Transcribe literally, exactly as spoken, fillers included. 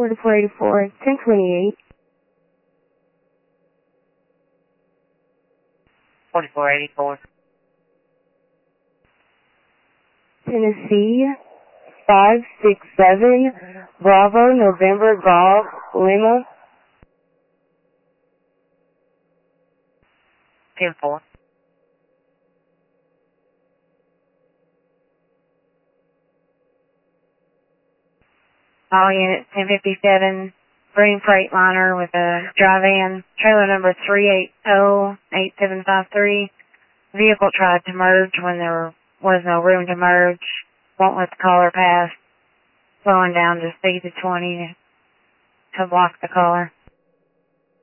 forty-four eighty-four, ten twenty-eight. forty-four eighty-four. Tennessee, five six seven, Bravo, November, Golf, Lima. ten four. All units, ten fifty-seven, Green Freightliner with a dry van, trailer number three eight zero eight seven five three. Vehicle tried to merge when there was no room to merge. Won't let the caller pass. Slowing down to speed to twenty to block the caller.